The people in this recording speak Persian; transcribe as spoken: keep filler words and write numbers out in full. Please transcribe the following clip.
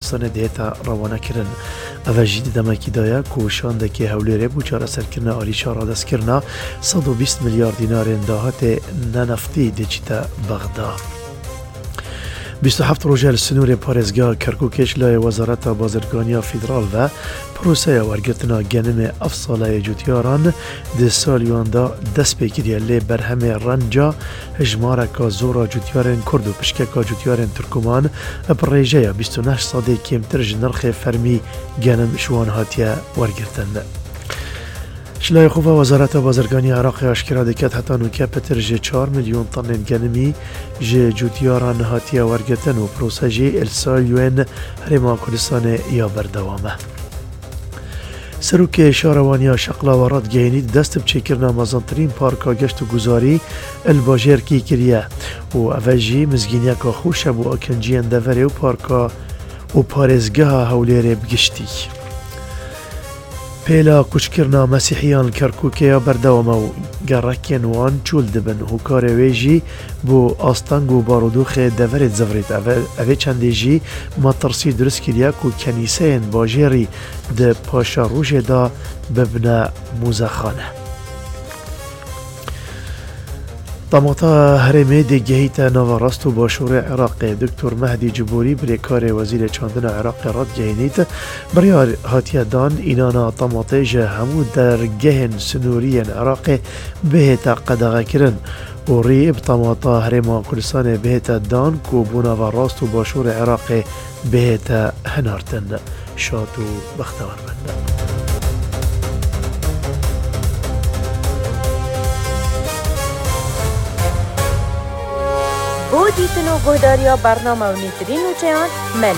کردستان دیتا روانه کرن. اوه جید دمکی دایا کوشانده که هولیره بو چاره سرکرنا آلیشا را دست کرنا صد و بیست میلیارد دینار داهات ننفتی دیجیتا بغداد. بیست و هفت روزه سنور پارێزگا کرکوکش لای وزارت بازرگانی فدرال و پروسه وەرگرتنا گەنم ئەف ساڵایە جوتیاران di salûyan da dest pê kiriye lê berhemê renca hejmareka zora cutiyarên Kurd û pişkeka cutiyarên Tirkoman bi rêjeya bîst û neh sadê kêmtir ji nirxê fermî genim ji wan hatiye wergirtin. شلای خوبه وزارت بازرگانی عراق اشکرا دکت حتی نوکه پتر جه چهار میلیون طن گنمی جه جوتیاران هاتیه ورگتن و پروسه جه السالیوین هرما کردستان یا بردوامه. سروک شاروانی شقلا و راد گینید دست بچکرنا مزانترین پارکا گشت و گزاری الباجر کی کریه و اوجی مزگینیا که خوش بو اکنجی اندوره و پارکا و پارزگاه هولیره بگشتی. پیلا کچکرنا مسیحیان کرکوکیا بردوامه و گرکین وان چول دبن هوکار ویجی بو آستانگ و بارودوخ دورت زفرید اوه چنده جی ما ترسی درست کریا که کنیسه باجری ده پاشا روژ دا ببنه موزخانه. طماطا هرمه دی گهیت نوراست و باشور عراق دکتر مهدی جبوری بریکار وزیر چاندن عراق راد گهینید بریار هاتیه دان اینانا طماطا جه همو در گهن سنوری عراق بهتا قدغه کرن و ریب طماطا هرما کردستان بهتا دان کو بونا و راست و باشور عراق بهتا هنارتن. شاد و بختور بند. بو دیتن و گهداریا برنامه و نیترین و چیان ملی